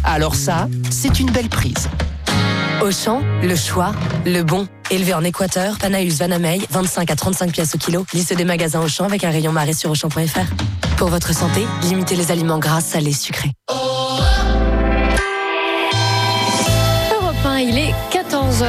Alors ça, c'est une belle prise. Auchan, le choix, le bon. Élevé en Équateur, Panaeus Vanamey, 25 à 35 pièces au kilo. Liste des magasins Auchan avec un rayon marée sur Auchan.fr. Pour votre santé, limitez les aliments gras, salés, sucrés. Europe 1, il est 14h.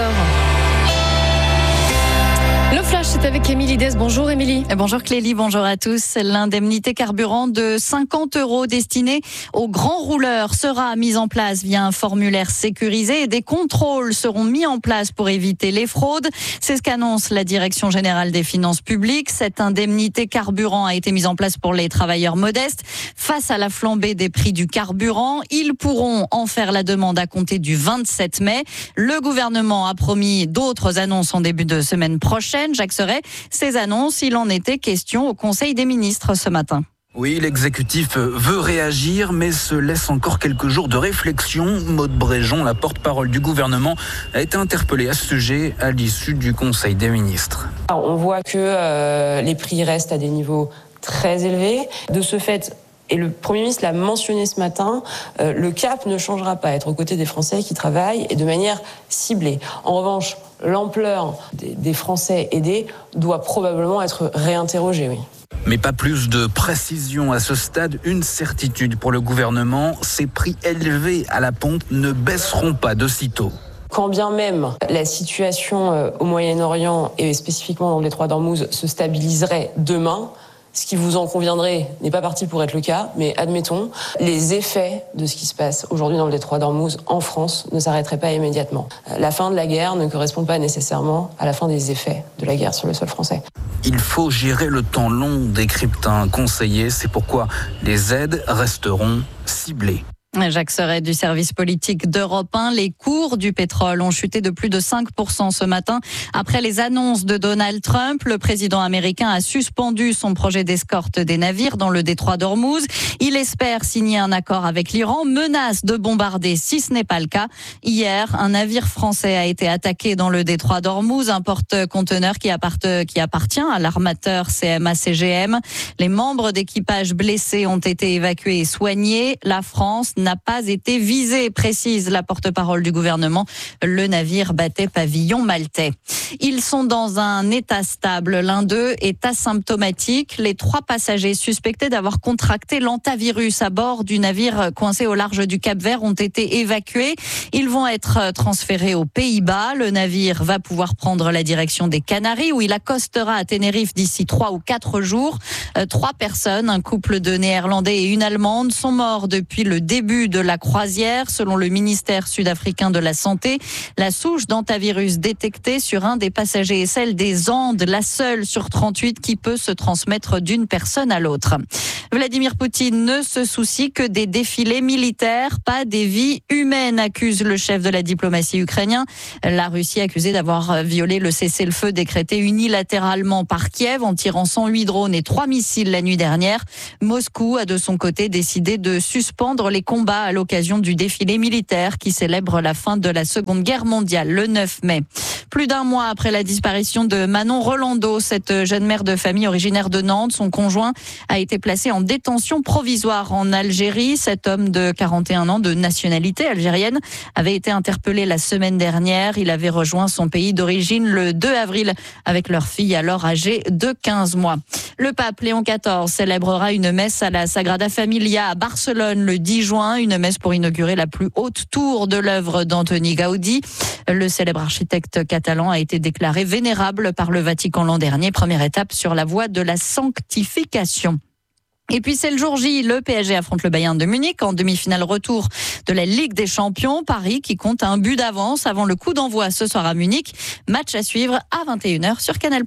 Le Flash, c'est avec Émilie Dess. Bonjour Émilie. Bonjour Clélie, bonjour à tous. L'indemnité carburant de 50 € destinée aux grands rouleurs sera mise en place via un formulaire sécurisé et des contrôles seront mis en place pour éviter les fraudes. C'est ce qu'annonce la Direction générale des finances publiques. Cette indemnité carburant a été mise en place pour les travailleurs modestes. Face à la flambée des prix du carburant, ils pourront en faire la demande à compter du 27 mai. Le gouvernement a promis d'autres annonces en début de semaine prochaine. Jacques Serret, ces annonces, il en était question au Conseil des ministres ce matin. Oui, l'exécutif veut réagir, mais se laisse encore quelques jours de réflexion. Maude Bréjon, la porte-parole du gouvernement, a été interpellée à ce sujet à l'issue du Conseil des ministres. On voit que les prix restent à des niveaux très élevés. De ce fait, et le Premier ministre l'a mentionné ce matin, le cap ne changera pas, être aux côtés des Français qui travaillent et de manière ciblée. En revanche, l'ampleur des Français aidés doit probablement être réinterrogée, oui. Mais pas plus de précision à ce stade. Une certitude pour le gouvernement, ces prix élevés à la pompe ne baisseront pas de sitôt. Quand bien même la situation au Moyen-Orient et spécifiquement dans le détroit d'Ormuz se stabiliserait demain, ce qui vous en conviendrait n'est pas parti pour être le cas, mais admettons, les effets de ce qui se passe aujourd'hui dans le détroit d'Ormuz en France ne s'arrêteraient pas immédiatement. La fin de la guerre ne correspond pas nécessairement à la fin des effets de la guerre sur le sol français. Il faut gérer le temps long, décrypte un conseiller. C'est pourquoi les aides resteront ciblées. Jacques Serret du service politique d'Europe 1. Les cours du pétrole ont chuté de plus de 5% ce matin. Après les annonces de Donald Trump, le président américain a suspendu son projet d'escorte des navires dans le détroit d'Ormuz. Il espère signer un accord avec l'Iran, menace de bombarder si ce n'est pas le cas. Hier, un navire français a été attaqué dans le détroit d'Ormuz, un porte-conteneur qui appartient à l'armateur CMA-CGM. Les membres d'équipage blessés ont été évacués et soignés. La France n'a pas été visé, précise la porte-parole du gouvernement. Le navire battait pavillon maltais. Ils sont dans un état stable. L'un d'eux est asymptomatique. Les 3 passagers suspectés d'avoir contracté l'hantavirus à bord du navire coincé au large du Cap-Vert ont été évacués. Ils vont être transférés aux Pays-Bas. Le navire va pouvoir prendre la direction des Canaries où il accostera à Tenerife d'ici 3 ou 4 jours. 3 personnes, un couple de Néerlandais et une Allemande, sont morts depuis le début de la croisière. Selon le ministère sud-africain de la Santé, la souche d'hantavirus détectée sur un des passagers est celle des Andes, la seule sur 38 qui peut se transmettre d'une personne à l'autre. Vladimir Poutine ne se soucie que des défilés militaires, pas des vies humaines, accuse le chef de la diplomatie ukrainien. La Russie accusée d'avoir violé le cessez-le-feu décrété unilatéralement par Kiev en tirant 108 drones et 3 missiles la nuit dernière. Moscou a de son côté décidé de suspendre les combats à l'occasion du défilé militaire qui célèbre la fin de la Seconde Guerre mondiale le 9 mai. Plus d'un mois après la disparition de Manon Rolando, cette jeune mère de famille originaire de Nantes, son conjoint a été placé en détention provisoire en Algérie. Cet homme de 41 ans de nationalité algérienne avait été interpellé la semaine dernière. Il avait rejoint son pays d'origine le 2 avril avec leur fille alors âgée de 15 mois. Le pape Léon XIV célébrera une messe à la Sagrada Familia à Barcelone le 10 juin, une messe pour inaugurer la plus haute tour de l'œuvre d'Antoni Gaudi. Le célèbre architecte catalan a été déclaré vénérable par le Vatican l'an dernier, première étape sur la voie de la sanctification. Et puis c'est le jour J, le PSG affronte le Bayern de Munich en demi-finale retour de la Ligue des Champions. Paris qui compte un but d'avance avant le coup d'envoi ce soir à Munich. Match à suivre à 21h sur Canal+.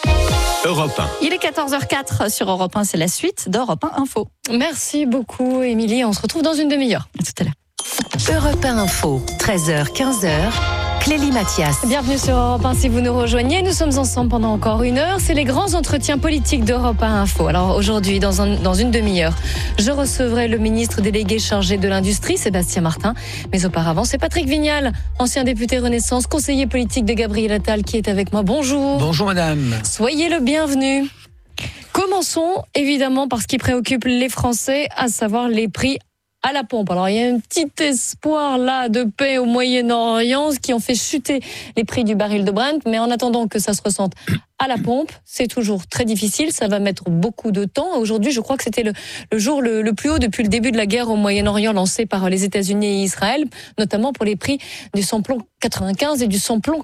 Europe 1. Il est 14h04 sur Europe 1, c'est la suite d'Europe 1 Info. Merci beaucoup Émilie, on se retrouve dans une demi-heure. À tout à l'heure. Europe 1 Info, 13h, 15h. Clélie Mathias. Bienvenue sur Europe 1 si vous nous rejoignez. Nous sommes ensemble pendant encore une heure. C'est les grands entretiens politiques d'Europe 1 Info. Alors aujourd'hui, dans une demi-heure, je recevrai le ministre délégué chargé de l'Industrie, Sébastien Martin. Mais auparavant, c'est Patrick Vignal, ancien député Renaissance, conseiller politique de Gabriel Attal, qui est avec moi. Bonjour. Bonjour madame. Soyez le bienvenu. Commençons évidemment par ce qui préoccupe les Français, à savoir les prix à la pompe. Alors il y a un petit espoir là de paix au Moyen-Orient, ce qui ont fait chuter les prix du baril de Brent, mais en attendant que ça se ressente à la pompe, c'est toujours très difficile, ça va mettre beaucoup de temps. Aujourd'hui, je crois que c'était le jour le plus haut depuis le début de la guerre au Moyen-Orient lancée par les États-Unis et Israël, notamment pour les prix du samplon 95 et du samplon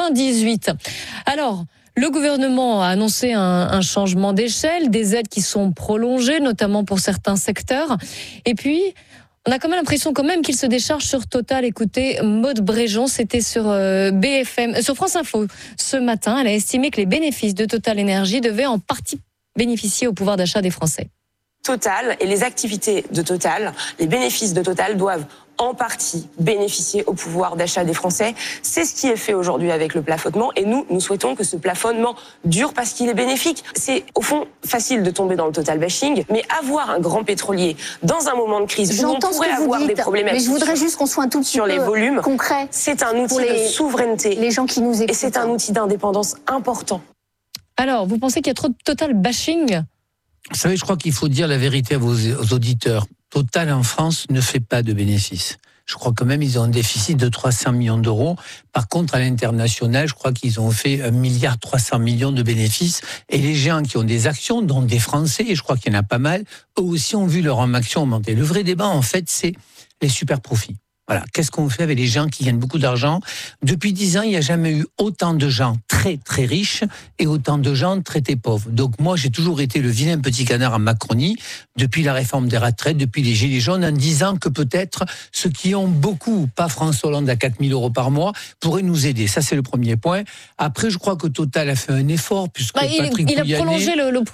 98. Alors, le gouvernement a annoncé un changement d'échelle, des aides qui sont prolongées, notamment pour certains secteurs. Et puis, on a quand même l'impression qu'il se décharge sur Total. Écoutez, Maude Bréjon, c'était sur BFM, sur France Info ce matin. Elle a estimé que les bénéfices de Total Énergie devaient en partie bénéficier au pouvoir d'achat des Français. Total et les activités de Total, les bénéfices de Total doivent en partie bénéficier au pouvoir d'achat des Français. C'est ce qui est fait aujourd'hui avec le plafonnement et nous souhaitons que ce plafonnement dure parce qu'il est bénéfique. C'est au fond facile de tomber dans le total bashing, mais avoir un grand pétrolier dans un moment de crise où on pourrait avoir des problématiques, mais je voudrais juste qu'on soit un tout petit sur les volumes concret. C'est un outil de souveraineté. Les gens qui nous écoutent. Et c'est un outil d'indépendance important. Alors, vous pensez qu'il y a trop de total bashing ? Vous savez, je crois qu'il faut dire la vérité à vos auditeurs. Total en France ne fait pas de bénéfices. Je crois quand même ils ont un déficit de 300 millions d'euros. Par contre, à l'international, je crois qu'ils ont fait 1,3 milliard de bénéfices. Et les gens qui ont des actions, dont des Français, et je crois qu'il y en a pas mal, eux aussi ont vu leur action augmenter. Le vrai débat, en fait, c'est les super profits. Voilà, qu'est-ce qu'on fait avec les gens qui gagnent beaucoup d'argent ? Depuis 10 ans, il n'y a jamais eu autant de gens très très riches et autant de gens très très pauvres. Donc moi, j'ai toujours été le vilain petit canard en Macronie, depuis la réforme des retraites, depuis les Gilets jaunes, en disant que peut-être ceux qui ont beaucoup, pas François Hollande à 4 000 euros par mois, pourraient nous aider. Ça, c'est le premier point. Après, je crois que Total a fait un effort, puisque Patrick Pouyanné... Il a prolongé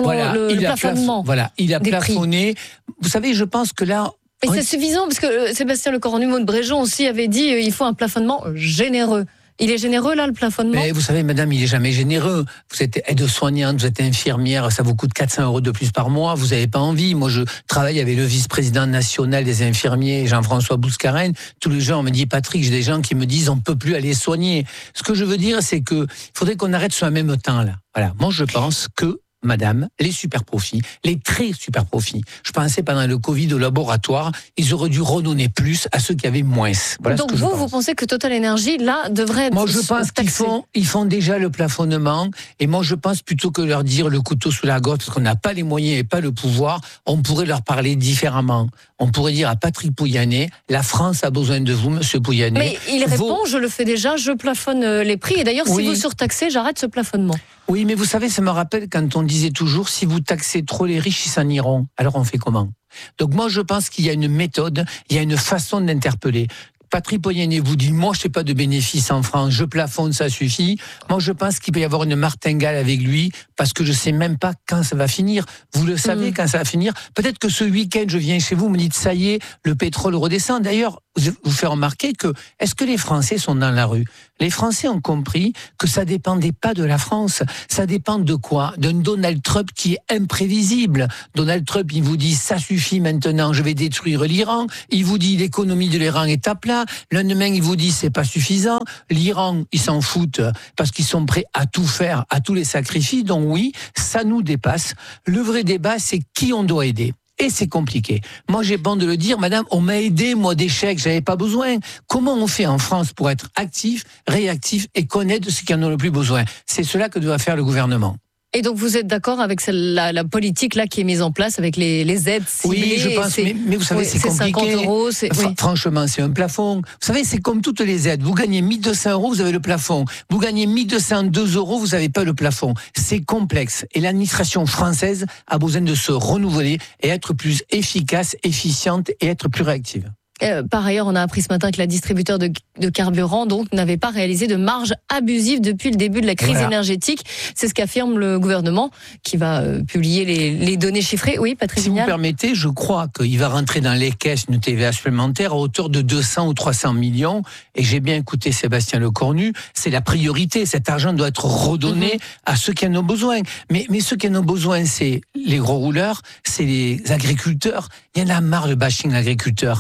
le plafonnement. Il a plafonné. Vous savez, je pense que là... Et c'est suffisant, parce que Sébastien Lecornu, Maude Bréjon aussi avait dit il faut un plafonnement généreux. Il est généreux là, le plafonnement ? Mais vous savez, madame, il est jamais généreux. Vous êtes aide-soignante, vous êtes infirmière, ça vous coûte 400 euros de plus par mois, vous n'avez pas envie. Moi, je travaille avec le vice-président national des infirmiers, Jean-François Bouscarène. Tous les jours, on me dit, Patrick, j'ai des gens qui me disent, on ne peut plus aller soigner. Ce que je veux dire, c'est que il faudrait qu'on arrête sur un même temps, là. Voilà. Moi, je pense que madame, les super profits, les très super profits. Je pensais pendant le Covid au laboratoire, ils auraient dû redonner plus à ceux qui avaient moins. Voilà. Donc vous pensez que Total Énergie, là, devrait être... Moi, je pense qu'ils font déjà le plafonnement, et moi, je pense plutôt que leur dire le couteau sous la gorge, parce qu'on n'a pas les moyens et pas le pouvoir, on pourrait leur parler différemment. On pourrait dire à Patrick Pouyanné, la France a besoin de vous, monsieur Pouyanné. Mais il répond, je le fais déjà, je plafonne les prix, et d'ailleurs, si vous surtaxez, j'arrête ce plafonnement. Oui, mais vous savez, ça me rappelle quand on disait toujours, si vous taxez trop les riches, ils s'en iront. Alors on fait comment ? Donc moi, je pense qu'il y a une méthode, il y a une façon d'interpeller. Patrick Pouyanné vous dit, moi je ne fais pas de bénéfices en France, je plafonne, ça suffit. Moi je pense qu'il peut y avoir une martingale avec lui, parce que je ne sais même pas quand ça va finir. Vous le savez quand ça va finir. Peut-être que ce week-end, je viens chez vous, vous me dites, ça y est, le pétrole redescend. D'ailleurs, vous faites remarquer que, est-ce que les Français sont dans la rue ? Les Français ont compris que ça dépendait pas de la France. Ça dépend de quoi ? D'un Donald Trump qui est imprévisible. Donald Trump, il vous dit, ça suffit maintenant, je vais détruire l'Iran. Il vous dit, l'économie de l'Iran est à plat. Le lendemain, il vous dit, c'est pas suffisant. L'Iran, ils s'en foutent parce qu'ils sont prêts à tout faire, à tous les sacrifices. Donc oui, ça nous dépasse. Le vrai débat, c'est qui on doit aider. Et c'est compliqué. Moi, j'ai bon de le dire, madame, on m'a aidé, moi, des chèques, j'avais pas besoin. Comment on fait en France pour être actif, réactif et connaître ceux qui en ont le plus besoin ? C'est cela que doit faire le gouvernement. Et donc vous êtes d'accord avec la politique là qui est mise en place avec les aides ciblées ? Oui, je pense, mais vous savez, c'est compliqué. 50 euros, franchement, c'est un plafond. Vous savez, c'est comme toutes les aides. Vous gagnez 1 200 euros, vous avez le plafond. Vous gagnez 1 202 euros, vous n'avez pas le plafond. C'est complexe. Et l'administration française a besoin de se renouveler et être plus efficace, efficiente et être plus réactive. Par ailleurs, on a appris ce matin que la distributeur de carburant donc n'avait pas réalisé de marge abusive depuis le début de la crise énergétique. C'est ce qu'affirme le gouvernement qui va publier les données chiffrées. Oui, Patrick Vignal. Si vous permettez, je crois qu'il va rentrer dans les caisses une TVA supplémentaire à hauteur de 200 ou 300 millions. Et j'ai bien écouté Sébastien Lecornu, c'est la priorité. Cet argent doit être redonné à ceux qui en ont besoin. Mais ceux qui en ont besoin, c'est les gros rouleurs, c'est les agriculteurs. Il y en a marre de bashing l'agriculteur.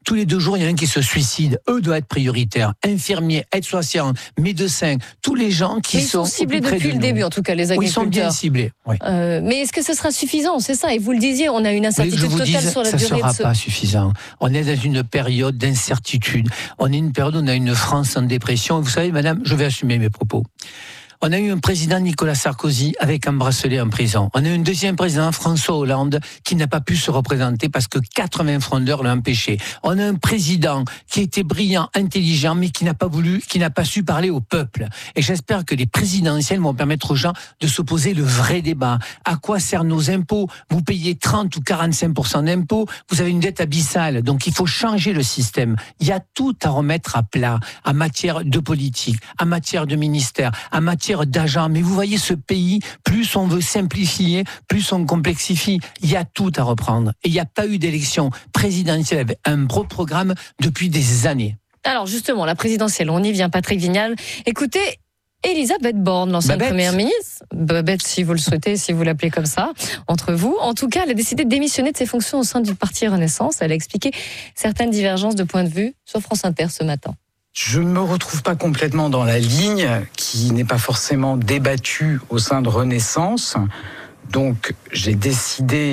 tous les 2 jours, il y en a un qui se suicide. Eux doivent être prioritaires. Infirmiers, aides-soignants, médecins, tous les gens qui sont ciblés depuis le début, en tout cas, les agriculteurs. Oui, ils sont bien ciblés. Oui. Mais est-ce que ce sera suffisant? C'est ça. Et vous le disiez, on a une incertitude totale sur la durée de ça ne sera pas suffisant. On est dans une période d'incertitude. On est une période où on a une France en dépression. Vous savez, madame, je vais assumer mes propos. On a eu un président, Nicolas Sarkozy, avec un bracelet en prison. On a eu un deuxième président, François Hollande, qui n'a pas pu se représenter parce que 80 frondeurs l'ont empêché. On a un président qui était brillant, intelligent, mais qui n'a pas su parler au peuple. Et j'espère que les présidentielles vont permettre aux gens de se poser le vrai débat. À quoi servent nos impôts? Vous payez 30 ou 45% d'impôts, vous avez une dette abyssale. Donc il faut changer le système. Il y a tout à remettre à plat, en matière de politique, en matière de ministère, en matière d'agents. Mais vous voyez, ce pays, plus on veut simplifier, plus on complexifie. Il y a tout à reprendre. Et il n'y a pas eu d'élection présidentielle avec un gros programme depuis des années. Alors justement, la présidentielle, on y vient, Patrick Vignal. Écoutez, Elisabeth Borne, l'ancienne première ministre, Babette si vous le souhaitez, si vous l'appelez comme ça, entre vous. En tout cas, elle a décidé de démissionner de ses fonctions au sein du parti Renaissance. Elle a expliqué certaines divergences de point de vue sur France Inter ce matin. Je ne me retrouve pas complètement dans la ligne qui n'est pas forcément débattue au sein de Renaissance. Donc, j'ai décidé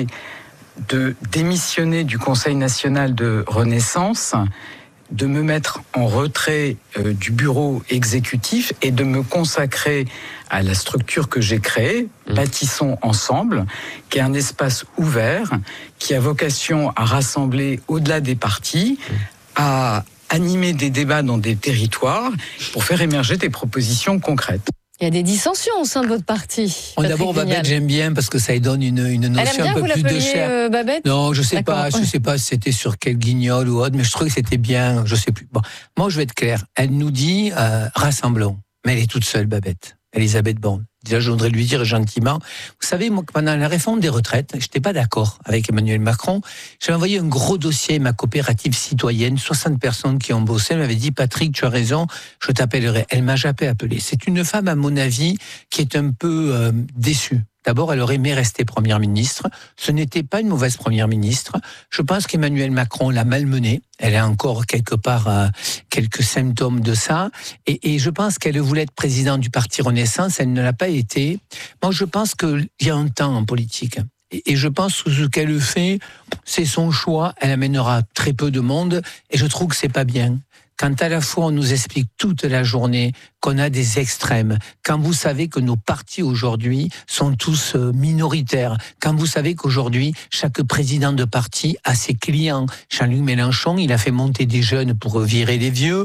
de démissionner du Conseil national de Renaissance, de me mettre en retrait du bureau exécutif et de me consacrer à la structure que j'ai créée, Bâtissons Ensemble, qui est un espace ouvert, qui a vocation à rassembler au-delà des partis, à animer des débats dans des territoires pour faire émerger des propositions concrètes. Il y a des dissensions au sein de votre parti. D'abord, Babette, j'aime bien parce que ça donne une notion un peu plus de chair. Babette? Non, je sais pas si c'était sur quel guignol ou autre, mais je trouvais que c'était bien, je sais plus. Bon, moi, je vais être clair. Elle nous dit rassemblons, mais elle est toute seule, Babette. Elisabeth Borne. Déjà, je voudrais lui dire gentiment, vous savez, moi, pendant la réforme des retraites, je n'étais pas d'accord avec Emmanuel Macron. J'avais envoyé un gros dossier à ma coopérative citoyenne, 60 personnes qui ont bossé. Elle m'avait dit, Patrick, tu as raison, je t'appellerai. Elle m'a jamais appelé. C'est une femme, à mon avis, qui est un peu déçue. D'abord, elle aurait aimé rester première ministre. Ce n'était pas une mauvaise première ministre. Je pense qu'Emmanuel Macron l'a malmenée. Elle a encore quelque part quelques symptômes de ça. Et je pense qu'elle voulait être présidente du parti Renaissance. Elle ne l'a pas été. Moi, je pense qu'il y a un temps en politique. Et je pense que ce qu'elle fait, c'est son choix. Elle amènera très peu de monde. Et je trouve que c'est pas bien. Quand à la fois on nous explique toute la journée qu'on a des extrêmes, quand vous savez que nos partis aujourd'hui sont tous minoritaires, quand vous savez qu'aujourd'hui chaque président de parti a ses clients. Jean-Luc Mélenchon, il a fait monter des jeunes pour virer les vieux.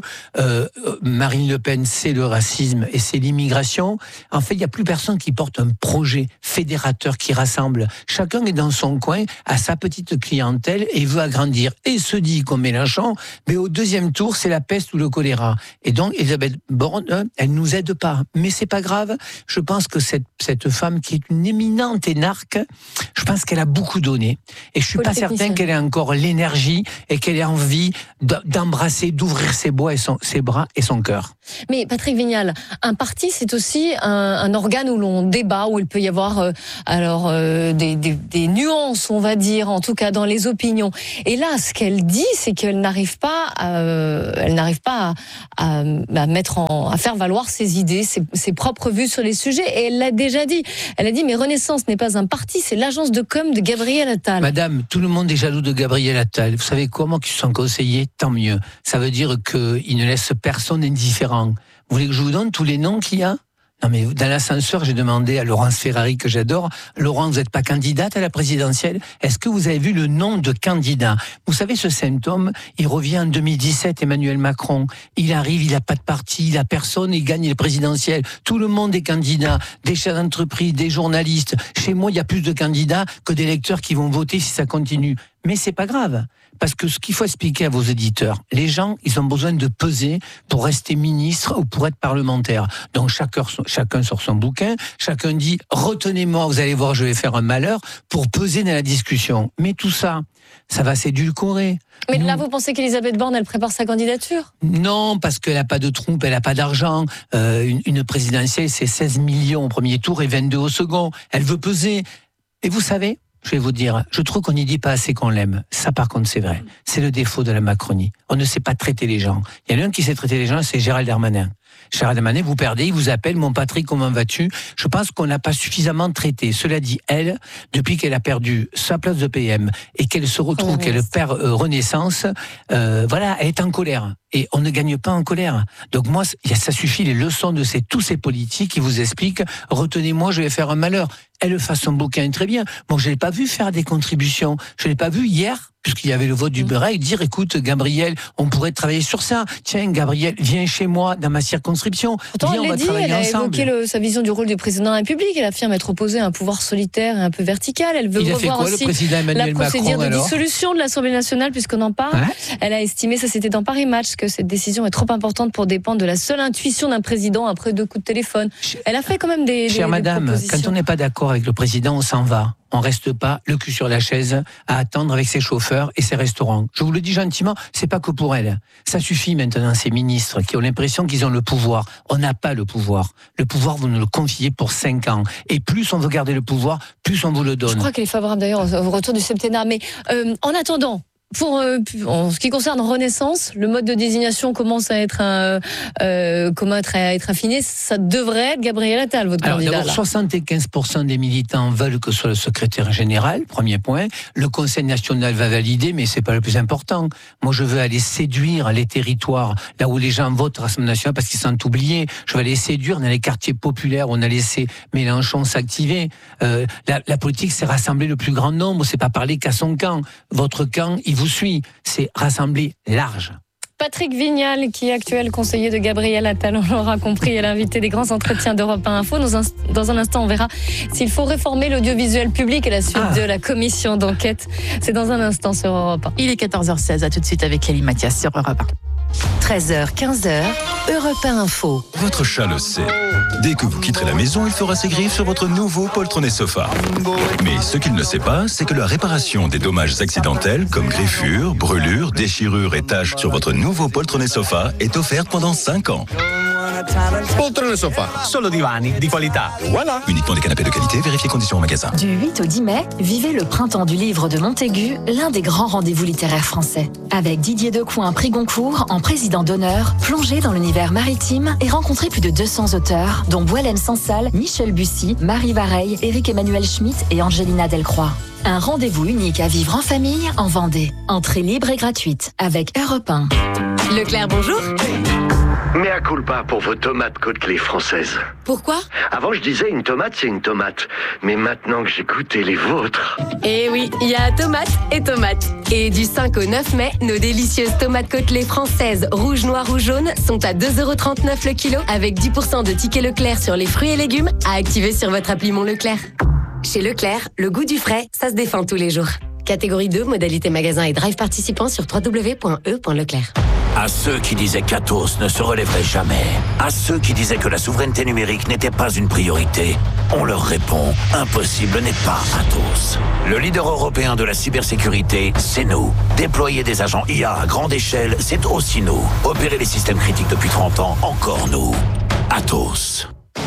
Marine Le Pen, c'est le racisme et c'est l'immigration. En fait, il n'y a plus personne qui porte un projet fédérateur qui rassemble. Chacun est dans son coin, a sa petite clientèle et veut agrandir. Et se dit comme Mélenchon, mais au deuxième tour, c'est la peste ou le choléra. Et donc, Elisabeth Borne, elle nous aide pas. Mais c'est pas grave. Je pense que cette femme qui est une éminente énarque, je pense qu'elle a beaucoup donné. Et je suis pas certain qu'elle ait encore l'énergie et qu'elle ait envie d'embrasser, d'ouvrir ses bras et son cœur. Mais Patrick Vignal, un parti, c'est aussi un organe où l'on débat, où il peut y avoir des nuances, on va dire, en tout cas dans les opinions. Et là, ce qu'elle dit, c'est qu'elle n'arrive pas à faire valoir ses idées, ses propres vues sur les sujets. Et elle l'a déjà dit. Elle a dit, mais Renaissance n'est pas un parti, c'est l'agence de com de Gabriel Attal. Madame, tout le monde est jaloux de Gabriel Attal. Vous savez quoi, moi qui suis conseiller, tant mieux. Ça veut dire qu'il ne laisse personne indifférent. Vous voulez que je vous donne tous les noms qu'il y a ? Non mais dans l'ascenseur, j'ai demandé à Laurence Ferrari, que j'adore, Laurence, vous n'êtes pas candidate à la présidentielle? Est-ce que vous avez vu le nom de candidat? Vous savez, ce symptôme, il revient en 2017, Emmanuel Macron. Il arrive, il n'a pas de parti, il n'a personne, il gagne les présidentielles. Tout le monde est candidat, des chefs d'entreprise, des journalistes. Chez moi, il y a plus de candidats que d'électeurs qui vont voter si ça continue. Mais c'est pas grave. Parce que ce qu'il faut expliquer à vos éditeurs, les gens, ils ont besoin de peser pour rester ministre ou pour être parlementaire. Donc chacun sort son bouquin, chacun dit « retenez-moi, vous allez voir, je vais faire un malheur » pour peser dans la discussion. Mais tout ça, ça va s'édulcorer. Mais là, vous pensez qu'Elisabeth Borne, elle prépare sa candidature? Non, parce qu'elle n'a pas de trompe, elle n'a pas d'argent. Une présidentielle, c'est 16 millions au premier tour et 22 au second. Elle veut peser. Et vous savez, je vais vous dire, je trouve qu'on n'y dit pas assez qu'on l'aime. Ça, par contre, c'est vrai. C'est le défaut de la Macronie. On ne sait pas traiter les gens. Il y en a un qui sait traiter les gens, c'est Gérald Darmanin. Gérald Darmanin, vous perdez, il vous appelle, mon Patrick, comment vas-tu? Je pense qu'on n'a pas suffisamment traité. Cela dit, elle, depuis qu'elle a perdu sa place de PM et qu'elle se retrouve, qu'elle perd Renaissance, voilà, elle est en colère. Et on ne gagne pas en colère. Donc moi, ça suffit, les leçons de tous ces politiques qui vous expliquent, retenez-moi, je vais faire un malheur. Elle fasse son bouquin très bien. Moi, je ne l'ai pas vu faire des contributions. Je ne l'ai pas vu hier, puisqu'il y avait le vote du Breil, dire, écoute, Gabriel, on pourrait travailler sur ça. Tiens, Gabriel, viens chez moi, dans ma circonscription. Pourtant, viens, on va travailler ensemble. Elle a évoqué sa vision du rôle du président de la République. Elle affirme être opposée à un pouvoir solitaire et un peu vertical. Elle veut revoir aussi la procédure de dissolution de l'Assemblée nationale, puisqu'on en parle. Ouais. Elle a estimé, ça c'était dans Paris Match, que cette décision est trop importante pour dépendre de la seule intuition d'un président après 2 coups de téléphone. Elle a fait quand même des Chère madame, quand on n'est pas d'accord avec le président, on s'en va. On reste pas le cul sur la chaise à attendre avec ses chauffeurs et ses restaurants. Je vous le dis gentiment, c'est pas que pour elle. Ça suffit maintenant, ces ministres qui ont l'impression qu'ils ont le pouvoir. On n'a pas le pouvoir. Le pouvoir, vous nous le confiez pour 5 ans. Et plus on veut garder le pouvoir, plus on vous le donne. Je crois qu'elle est favorable d'ailleurs au retour du septennat. Mais en attendant, en ce qui concerne Renaissance, le mode de désignation commence à être affiné. Ça devrait être Gabriel Attal, votre candidat. D'abord, 75% des militants veulent que ce soit le secrétaire général, premier point. Le Conseil national va valider, mais c'est pas le plus important. Moi, je veux aller séduire les territoires, là où les gens votent à l'Assemblée nationale parce qu'ils sont oubliés. Je veux aller séduire dans les quartiers populaires où on a laissé Mélenchon s'activer. La politique, c'est rassembler le plus grand nombre, c'est pas parler qu'à son camp. Votre camp, il vous suit, c'est rassembler large. Patrick Vignal, qui est actuel conseiller de Gabriel Attal, on l'aura compris, est l'invité des grands entretiens d'Europe 1 Info. Dans un instant, on verra s'il faut réformer l'audiovisuel public à la suite de la commission d'enquête. C'est dans un instant sur Europe 1. Il est 14h16, à tout de suite avec Kelly Mathias sur Europe 1. 13h, 15h, Europe 1 Info. Votre chat le sait. Dès que vous quitterez la maison, il fera ses griffes sur votre nouveau poltronné sofa. Mais ce qu'il ne sait pas, c'est que la réparation des dommages accidentels, comme griffures, brûlures, déchirures et taches sur votre nouveau poltronné sofa est offerte pendant 5 ans. Poltrone sofa, solo divani di qualità. Voilà. Uniquement des canapés de qualité, vérifiez conditions au magasin. Du 8 au 10 mai, vivez le printemps du livre de Montaigu, l'un des grands rendez-vous littéraires français. Avec Didier Decoing, prix Goncourt, en président d'honneur, plongez dans l'univers maritime et rencontrez plus de 200 auteurs, dont Boualem Sansal, Michel Bussy, Marie Vareille, Éric-Emmanuel Schmitt et Angelina Delcroix. Un rendez-vous unique à vivre en famille, en Vendée. Entrée libre et gratuite, avec Europe 1. Leclerc, bonjour. Mea culpa pour vos tomates côtelées françaises. Pourquoi ? Avant, je disais une tomate, c'est une tomate. Mais maintenant que j'ai goûté les vôtres... Eh oui, il y a tomates et tomates. Et du 5 au 9 mai, nos délicieuses tomates côtelées françaises, rouge, noir ou jaune, sont à 2,39€ le kilo, avec 10% de tickets Leclerc sur les fruits et légumes, à activer sur votre appli Mon Leclerc. Chez Leclerc, le goût du frais, ça se défend tous les jours. Catégorie 2, modalité magasin et drive participant sur www.e.leclerc. À ceux qui disaient qu'Atos ne se relèverait jamais, à ceux qui disaient que la souveraineté numérique n'était pas une priorité, on leur répond, impossible n'est pas Atos. Le leader européen de la cybersécurité, c'est nous. Déployer des agents IA à grande échelle, c'est aussi nous. Opérer les systèmes critiques depuis 30 ans, encore nous. Atos.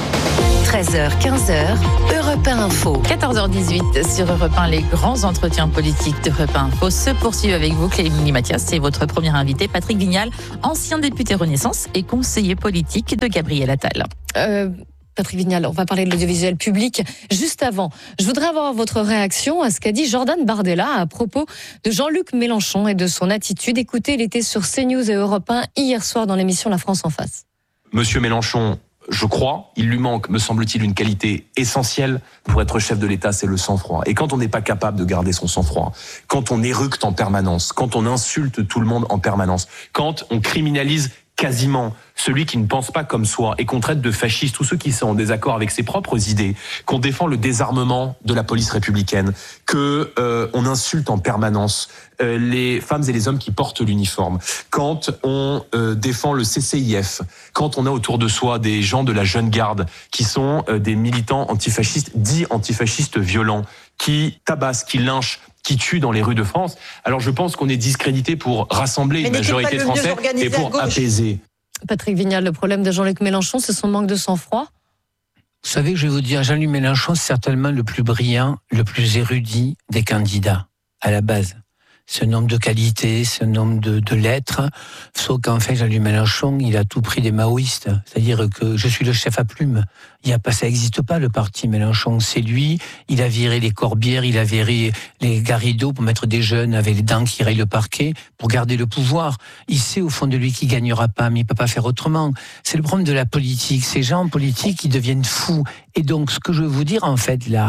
13h, 15h, Europe 1 Info. 14h18 sur Europe 1, les grands entretiens politiques d'Europe 1 Info se poursuivent avec vous, Clélie Mathias. C'est votre premier invité, Patrick Vignal, ancien député Renaissance et conseiller politique de Gabriel Attal. Patrick Vignal, on va parler de l'audiovisuel public. Juste avant, je voudrais avoir votre réaction à ce qu'a dit Jordan Bardella à propos de Jean-Luc Mélenchon et de son attitude. Écoutez, il était sur CNews et Europe 1 hier soir dans l'émission La France en face. Monsieur Mélenchon, je crois, il lui manque, me semble-t-il, une qualité essentielle pour être chef de l'État, c'est le sang-froid. Et quand on n'est pas capable de garder son sang-froid, quand on éructe en permanence, quand on insulte tout le monde en permanence, quand on criminalise quasiment celui qui ne pense pas comme soi et qu'on traite de fasciste tous ceux qui sont en désaccord avec ses propres idées, qu'on défend le désarmement de la police républicaine, que on insulte en permanence les femmes et les hommes qui portent l'uniforme, quand on défend le CCIF, quand on a autour de soi des gens de la jeune garde qui sont des militants antifascistes, dits antifascistes violents, qui tabassent, qui lynchent, qui tuent dans les rues de France. Alors je pense qu'on est discrédité pour rassembler une majorité de Français et pour apaiser. Patrick Vignal, le problème de Jean-Luc Mélenchon, c'est son manque de sang-froid ? Vous savez, je vais vous dire, Jean-Luc Mélenchon, c'est certainement le plus brillant, le plus érudit des candidats, à la base. C'est un homme de qualité, c'est un homme de lettres. Sauf qu'en fait, Jean-Luc Mélenchon, il a tout pris des maoïstes. C'est-à-dire que je suis le chef à plume. Ça n'existe pas, le parti Mélenchon. C'est lui, il a viré les Corbières, il a viré les Garrido pour mettre des jeunes avec les dents qui rayent le parquet, pour garder le pouvoir. Il sait au fond de lui qu'il gagnera pas, mais il peut pas faire autrement. C'est le problème de la politique. Ces gens en politique, ils deviennent fous. Et donc, ce que je veux vous dire, en fait, là,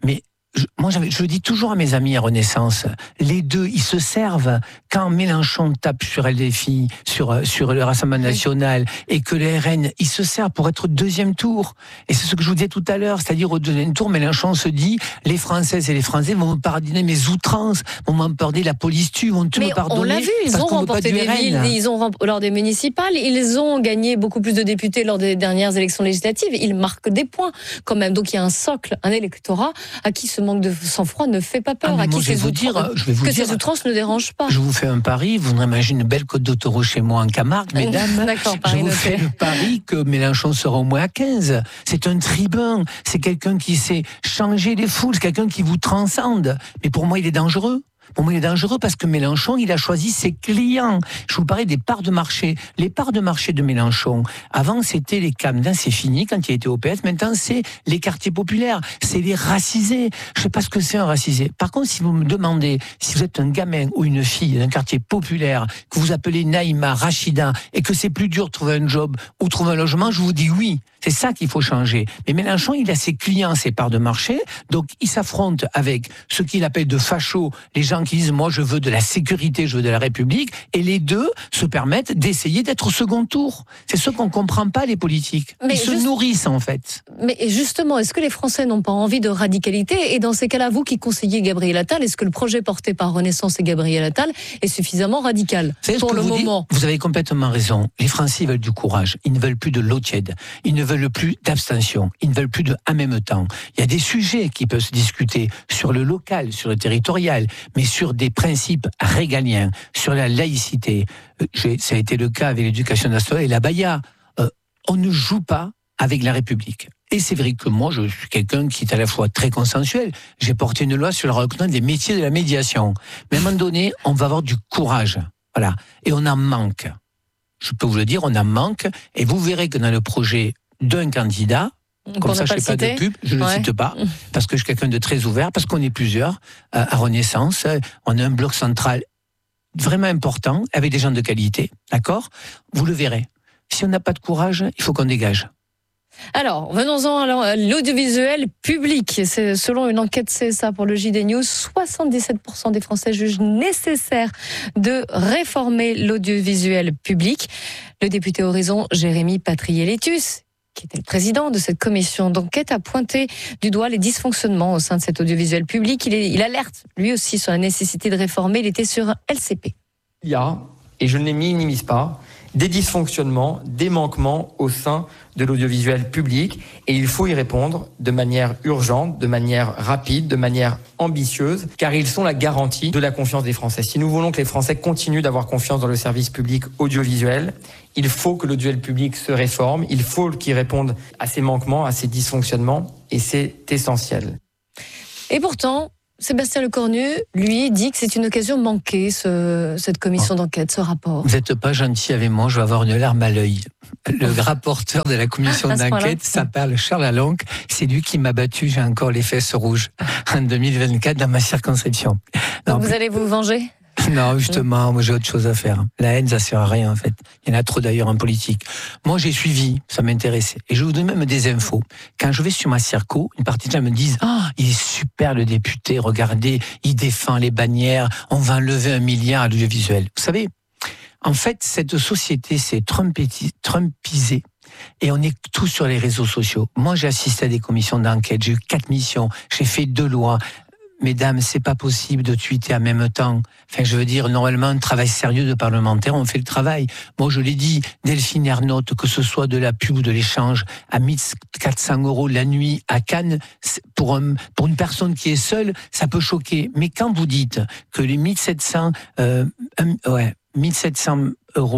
je le dis toujours à mes amis à Renaissance, les deux, ils se servent. Quand Mélenchon tape sur LFI, sur le Rassemblement National, et que le RN, ils se servent pour être au deuxième tour. Et c'est ce que je vous disais tout à l'heure, c'est-à-dire au deuxième tour, Mélenchon se dit, les Françaises et les Français vont me pardonner mes outrances, vont me pardonner la police tue, vont tout me pardonner. On l'a vu, ils ont remporté des villes, lors des municipales, ils ont gagné beaucoup plus de députés lors des dernières élections législatives, ils marquent des points quand même. Donc il y a un socle, un électorat à qui ce manque de sang-froid ne fait pas peur, à qui ces outrances ne dérangent pas. Je vous fais un pari, vous imaginez une belle côte d'autoroute chez moi en Camargue, mesdames. D'accord, je vous fais le pari que Mélenchon sera au moins à 15. C'est un tribun, c'est quelqu'un qui sait changer les foules, c'est quelqu'un qui vous transcende. Mais pour moi, il est dangereux. Pour moi, il est dangereux parce que Mélenchon, il a choisi ses clients. Je vous parlais des parts de marché. Les parts de marché de Mélenchon, avant, c'était les Camdins, c'est fini quand il était au PS. Maintenant, c'est les quartiers populaires. C'est les racisés. Je sais pas ce que c'est un racisé. Par contre, si vous me demandez si vous êtes un gamin ou une fille d'un quartier populaire, que vous appelez Naïma, Rachida, et que c'est plus dur de trouver un job ou trouver un logement, je vous dis oui. C'est ça qu'il faut changer. Mais Mélenchon, il a ses clients, ses parts de marché, donc il s'affronte avec ce qu'il appelle de fachos, les gens qui disent « moi je veux de la sécurité, je veux de la République », et les deux se permettent d'essayer d'être au second tour. C'est ce qu'on comprend pas, les politiques. Ils se nourrissent, en fait. Mais justement, est-ce que les Français n'ont pas envie de radicalité ? Et dans ces cas-là, vous qui conseillez Gabriel Attal, est-ce que le projet porté par Renaissance et Gabriel Attal est suffisamment radical pour le moment ? Vous avez complètement raison. Les Français veulent du courage. Ils ne veulent plus de l'eau tiède. Ils ne veulent plus d'abstention. Ils ne veulent plus de en même temps. Il y a des sujets qui peuvent se discuter sur le local, sur le territorial, mais sur des principes régaliens, sur la laïcité. Ça a été le cas avec l'éducation nationale et la Baïa. On ne joue pas avec la République. Et c'est vrai que moi, je suis quelqu'un qui est à la fois très consensuel. J'ai porté une loi sur le reconnaissance des métiers de la médiation. Mais à un moment donné, on va avoir du courage. Voilà. Et on en manque. Je peux vous le dire, on en manque. Et vous verrez que dans le projet d'un candidat, comme ça je ne fais pas de pub, je ne le cite pas, parce que je suis quelqu'un de très ouvert, parce qu'on est plusieurs à Renaissance, on a un bloc central vraiment important, avec des gens de qualité, d'accord ? Vous le verrez. Si on n'a pas de courage, il faut qu'on dégage. Alors, venons-en à l'audiovisuel public. C'est, selon une enquête CSA pour le JD News, 77% des Français jugent nécessaire de réformer l'audiovisuel public. Le député Horizon, Jérémy Patrié-Létus, qui était le président de cette commission d'enquête, a pointé du doigt les dysfonctionnements au sein de cet audiovisuel public. Il alerte lui aussi sur la nécessité de réformer. Il était sur LCP. Il y a, et je ne les minimise pas, des dysfonctionnements, des manquements au sein de l'audiovisuel public, et il faut y répondre de manière urgente, de manière rapide, de manière ambitieuse, car ils sont la garantie de la confiance des Français. Si nous voulons que les Français continuent d'avoir confiance dans le service public audiovisuel, il faut que l'audiovisuel public se réforme, il faut qu'il réponde à ces manquements, à ces dysfonctionnements, et c'est essentiel. Et pourtant, Sébastien Lecornu, lui, dit que c'est une occasion manquée, cette commission d'enquête, ce rapport. Vous n'êtes pas gentil avec moi, je vais avoir une larme à l'œil. Le rapporteur de la commission d'enquête s'appelle Charles Alonque. C'est lui qui m'a battu, j'ai encore les fesses rouges, en 2024 dans ma circonscription. Donc vous allez vous venger ? Non, justement, moi j'ai autre chose à faire. La haine, ça sert à rien en fait. Il y en a trop d'ailleurs en politique. Moi j'ai suivi, ça m'intéressait. Et je vous donne même des infos. Quand je vais sur ma circo, une partie de gens me disent « Ah, il est super le député, regardez, il défend les bannières, on va enlever 1 milliard à l'audiovisuel. » Vous savez, en fait, cette société s'est trumpisée. Et on est tous sur les réseaux sociaux. Moi j'ai assisté à des commissions d'enquête, j'ai eu 4 missions, j'ai fait 2 lois. Mesdames, c'est pas possible de tweeter en même temps. Enfin, je veux dire, normalement, un travail sérieux de parlementaire, on fait le travail. Moi, je l'ai dit, Delphine Ernotte, que ce soit de la pub ou de l'échange, à 1400 € la nuit à Cannes, pour une personne qui est seule, ça peut choquer. Mais quand vous dites que les 1700 €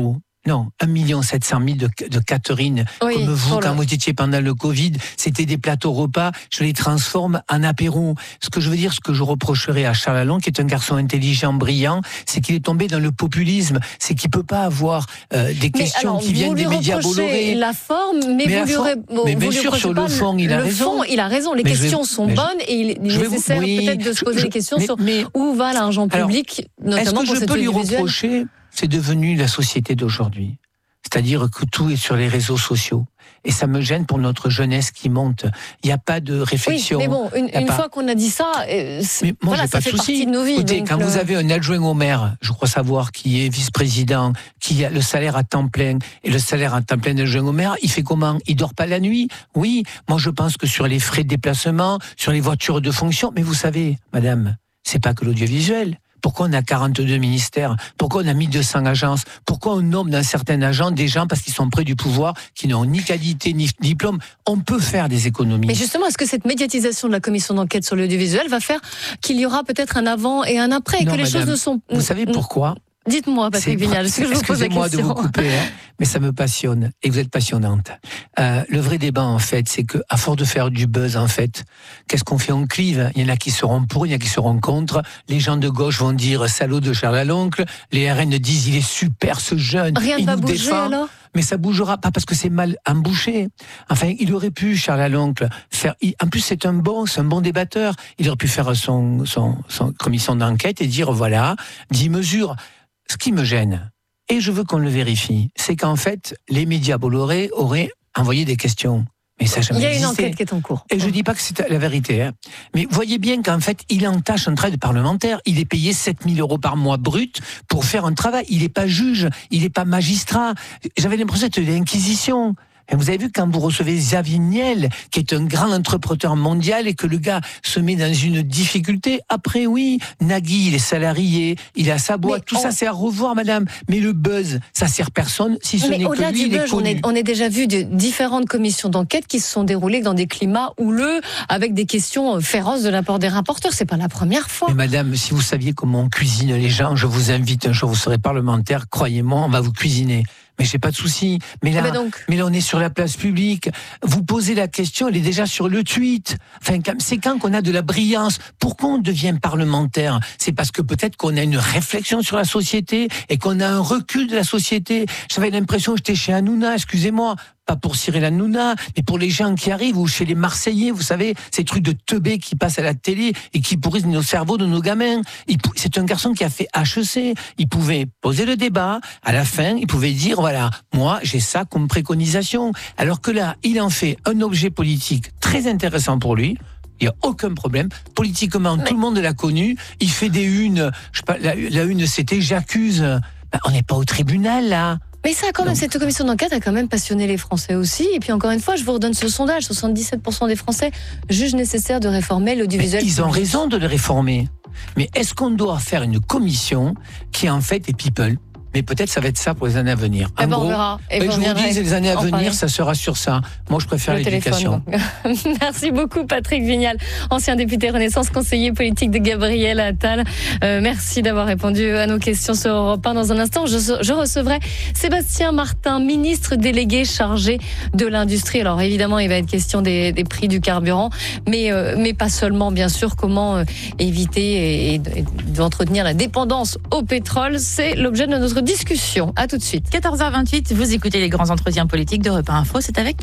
Non, 1 700 000 de Catherine, Oui, comme vous, pour quand le- vous étiez pendant le Covid, c'était des plateaux repas, je les transforme en apéro. Ce que je veux dire, ce que je reprocherais à Charles Lalonde, qui est un garçon intelligent, brillant, c'est qu'il est tombé dans le populisme, c'est qu'il peut pas avoir des questions alors, qui viennent des médias vous lui Bolloré. reprochez la forme, mais la vous lui forme- mais vous bien lui sûr, reprochez sur pas le fond, il a raison. fond, il a raison. Les Mais je vais- questions sont mais je- bonnes et il est je vais vous- nécessaire oui, peut-être de se poser je- des questions mais- sur mais- où va l'argent Alors, public, Est-ce notamment que pour je cet peux lui audiovisuel. reprocher? C'est devenu la société d'aujourd'hui. C'est-à-dire que tout est sur les réseaux sociaux. Et ça me gêne pour notre jeunesse qui monte. Il n'y a pas de Oui, réflexion. mais bon, Il y a une pas- fois qu'on a dit ça, Mais moi, voilà, j'ai ça pas fait de souci. partie de nos vies. Écoutez, donc, quand vous avez un adjoint au maire, je crois savoir, qui est vice-président, qui a le salaire à temps plein, et le salaire à temps plein d'adjoint au maire, il fait comment? Il dort pas la nuit? Oui. Moi, je pense que sur les frais de déplacement, sur les voitures de fonction, mais vous savez, madame, c'est pas que l'audiovisuel. Pourquoi on a 42 ministères? Pourquoi on a 1200 agences? Pourquoi on nomme dans certains agents des gens parce qu'ils sont près du pouvoir, qui n'ont ni qualité ni diplôme? On peut faire des économies. Mais justement, est-ce que cette médiatisation de la commission d'enquête sur l'audiovisuel va faire qu'il y aura peut-être un avant et un après, et Non, que les madame, choses ne sont... Vous savez pourquoi? Dites-moi, Patrick Vignal, est-ce que je vous pose la Excusez-moi de question vous couper, mais ça me passionne, et vous êtes passionnante. Le vrai débat, en fait, c'est que à force de faire du buzz, en fait, qu'est-ce qu'on fait? On clive. Il y en a qui seront pour, il y en a qui seront contre. Les gens de gauche vont dire salaud de Charles Lalonde. Les RN disent il est super ce jeune. Rien ne il va nous bouger défend. alors? Mais ça bougera pas parce que c'est mal embouché. Enfin, il aurait pu, Charles Lalonde, faire. En plus, c'est un bon débatteur. Il aurait pu faire son commission d'enquête et dire voilà, 10 mesures. Ce qui me gêne, et je veux qu'on le vérifie, c'est qu'en fait, les médias Bolloré auraient envoyé des questions. Mais ça n'a jamais Il y a une existé. enquête qui est en cours. Et je dis pas que c'est la vérité, hein. Mais voyez bien qu'en fait, il entache un travail de parlementaire. Il est payé 7 000 € par mois brut pour faire un travail. Il n'est pas juge, il n'est pas magistrat. J'avais l'impression que c'était l'inquisition. Et vous avez vu quand vous recevez Xavier Niel, qui est un grand entrepreneur mondial, et que le gars se met dans une difficulté. Après, oui, Nagui, il est salarié, il a sa boîte, tout ça c'est à revoir, madame. Mais le buzz, ça sert personne, si ce Mais n'est que au-delà lui, du il est buzz, connu. on a déjà vu de différentes commissions d'enquête qui se sont déroulées dans des climats houleux, avec des questions féroces de la part des rapporteurs. C'est pas la première fois. Mais madame, si vous saviez comment on cuisine les gens, je vous invite un jour, vous serez parlementaire, croyez-moi, on va vous cuisiner. Mais j'ai pas de souci. Mais là, mais là, on est sur la place publique. Vous posez la question, elle est déjà sur le tweet. Enfin, c'est quand qu'on a de la brillance. Pourquoi on devient parlementaire? C'est parce que peut-être qu'on a une réflexion sur la société et qu'on a un recul de la société. J'avais l'impression que j'étais chez Hanouna, excusez-moi. Pas pour Cyril Hanouna, mais pour les gens qui arrivent, ou chez les Marseillais, vous savez, ces trucs de teubés qui passent à la télé et qui pourrissent nos cerveaux de nos gamins. C'est un garçon qui a fait HEC. Il pouvait poser le débat. À la fin, il pouvait dire, voilà, moi, j'ai ça comme préconisation. Alors que là, il en fait un objet politique très intéressant pour lui. Il n'y a aucun problème. Politiquement, tout le monde l'a connu. Il fait des unes. Je sais pas, la une, c'était j'accuse. Ben, on n'est pas au tribunal, là. Mais ça, quand même, cette commission d'enquête a quand même passionné les Français aussi. Et puis encore une fois, je vous redonne ce sondage, 77% des Français jugent nécessaire de réformer l'audiovisuel. Ils ont raison de le réformer. Mais est-ce qu'on doit faire une commission qui en fait est people? Mais peut-être ça va être ça pour les années à venir. En gros, on verra. Et je vous dis, les années à venir, ça sera sur ça. Moi, je préfère l'éducation. Merci beaucoup, Patrick Vignal, ancien député Renaissance, conseiller politique de Gabriel Attal. Merci d'avoir répondu à nos questions sur Europe 1. Dans un instant, je recevrai Sébastien Martin, ministre délégué chargé de l'industrie. Alors évidemment, il va être question des prix du carburant, mais pas seulement, bien sûr. Comment éviter et d'entretenir la dépendance au pétrole, c'est l'objet de notre discussion. À tout de suite. 14h28, vous écoutez les grands entretiens politiques d'Europe 1 Info. C'est avec